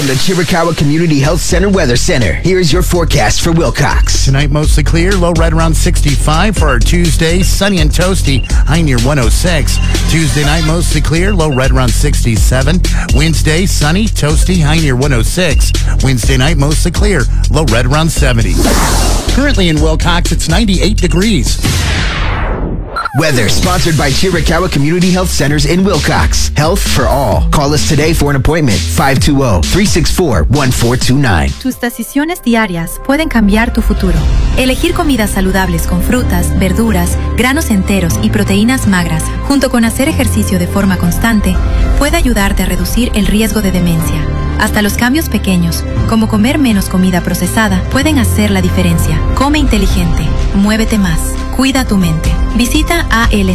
From the Chiricahua Community Health Center Weather Center, here's your forecast for Wilcox. Tonight, mostly clear, low right around 65 for our Tuesday. Sunny and toasty, high near 106. Tuesday night, mostly clear, low right around 67. Wednesday, sunny, toasty, high near 106. Wednesday night, mostly clear, low right around 70. Currently in Wilcox, it's 98 degrees. Weather sponsored by Chiricahua Community Health Centers in Wilcox. Health for all. Call us today for an appointment. 520-364-1429. Tus decisiones diarias pueden cambiar tu futuro. Elegir comidas saludables con frutas, verduras, granos enteros y proteínas magras, junto con hacer ejercicio de forma constante, puede ayudarte a reducir el riesgo de demencia. Hasta los cambios pequeños, como comer menos comida procesada, pueden hacer la diferencia. Come inteligente. Muévete más. Cuida tu mente. Visita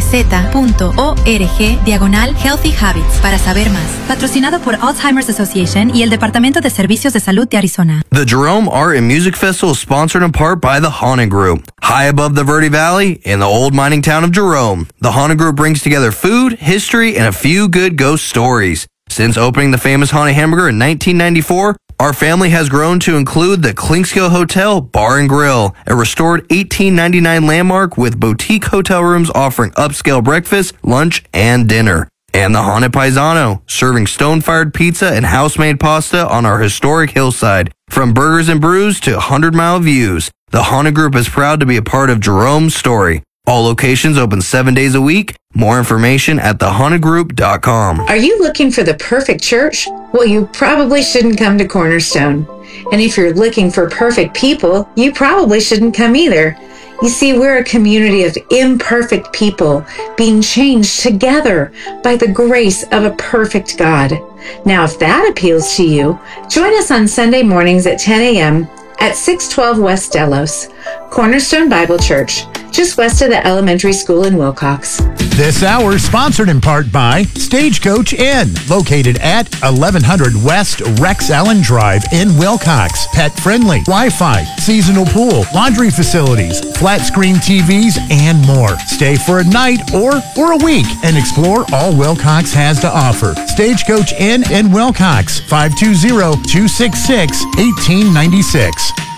alz.org/Healthy Habits para saber más. Patrocinado por Alzheimer's Association y el Departamento de Servicios de Salud de Arizona. The Jerome Art and Music Festival is sponsored in part by the Haunted Group. High above the Verde Valley in the old mining town of Jerome, the Haunted Group brings together food, history, and a few good ghost stories. Since opening the famous Haunted Hamburger in 1994, our family has grown to include the Klinkskill Hotel Bar and Grill, a restored 1899 landmark with boutique hotel rooms offering upscale breakfast, lunch, and dinner. And the Haunted Paisano, serving stone-fired pizza and house-made pasta on our historic hillside. From burgers and brews to 100-mile views, the Haunted Group is proud to be a part of Jerome's story. All locations open 7 days a week. More information at thehauntedgroup.com. Are you looking for the perfect church? Well, you probably shouldn't come to Cornerstone. And if you're looking for perfect people, you probably shouldn't come either. You see, we're a community of imperfect people being changed together by the grace of a perfect God. Now, if that appeals to you, join us on Sunday mornings at 10 a.m. at 612 West Delos, Cornerstone Bible Church, just west of the elementary school in Wilcox. This hour sponsored in part by Stagecoach Inn, located at 1100 West Rex Allen Drive in Wilcox. Pet friendly, Wi-Fi, seasonal pool, laundry facilities, flat screen TVs, and more. Stay for a night or for a week and explore all Wilcox has to offer. Stagecoach Inn in Wilcox, 520-266-1896.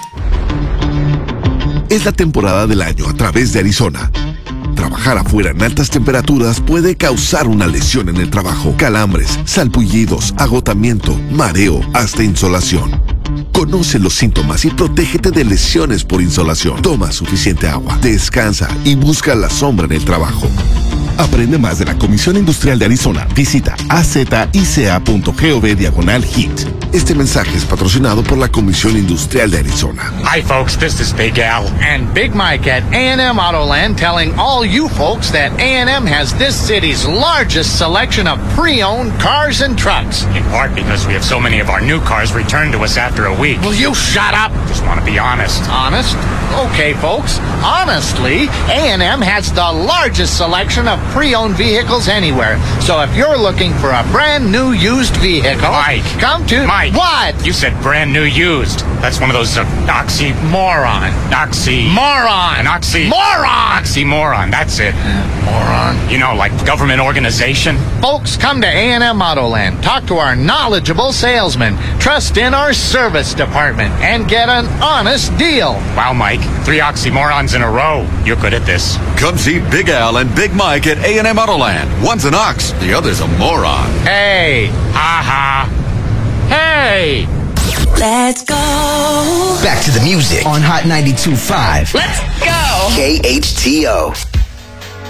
Es la temporada del año a través de Arizona. Trabajar afuera en altas temperaturas puede causar una lesión en el trabajo, calambres, salpullidos, agotamiento, mareo, hasta insolación. Conoce los síntomas y protégete de lesiones por insolación. Toma suficiente agua, descansa y busca la sombra en el trabajo. Aprende más de la Comisión Industrial de Arizona. Visita azica.gov/HEAT. Este mensaje es patrocinado por la Comisión Industrial de Arizona. Hi folks, this is Big Al and Big Mike at A&M Autoland telling all you folks that A&M has this city's largest selection of pre-owned cars and trucks. In part because we have so many of our new cars returned to us after a week. Will you shut up? Just want to be honest. Honest? Okay folks, honestly, A&M has the largest selection of pre-owned vehicles anywhere. So if you're looking for a brand new used vehicle, Mike, come to... Mike, what? You said brand new used. That's one of those oxymoron. Oxymoron. Oxymoron. That's it. Moron. You know, like government organization. Folks, come to A&M Autoland. Talk to our knowledgeable salesman. Trust in our service department and get an honest deal. Wow, Mike, 3 oxymorons in a row. You're good at this. Come see Big Al and Big Mike at A&M Autoland. One's an ox, the other's a moron. Hey. Ha-ha. Hey. Let's go. Back to the music on Hot 92.5. Let's go. KHTO.